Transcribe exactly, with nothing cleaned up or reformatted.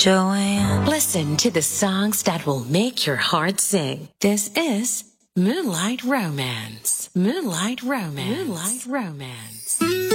Joanne. Listen to the songs that will make your heart sing. This is Moonlight Romance. Moonlight Romance. Moonlight Romance.